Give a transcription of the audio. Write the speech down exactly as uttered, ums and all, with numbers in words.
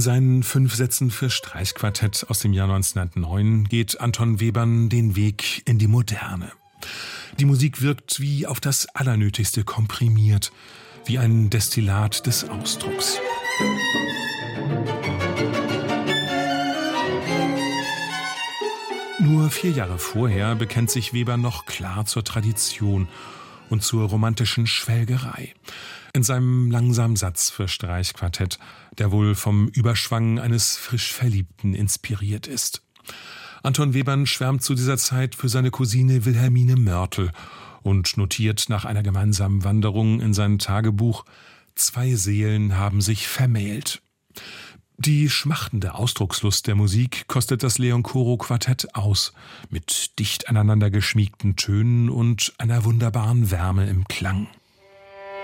seinen fünf Sätzen für Streichquartett aus dem Jahr neunzehnhundertneun geht Anton Webern den Weg in die Moderne. Die Musik wirkt wie auf das Allernötigste komprimiert, wie ein Destillat des Ausdrucks. Nur vier Jahre vorher bekennt sich Weber noch klar zur Tradition und zur romantischen Schwelgerei. In seinem langsamen Satz für Streichquartett, der wohl vom Überschwang eines frisch Verliebten inspiriert ist. Anton Webern schwärmt zu dieser Zeit für seine Cousine Wilhelmine Mörtel und notiert nach einer gemeinsamen Wanderung in sein Tagebuch: Zwei Seelen haben sich vermählt. Die schmachtende Ausdruckslust der Musik kostet das Leon-Coro-Quartett aus, mit dicht aneinander geschmiegten Tönen und einer wunderbaren Wärme im Klang.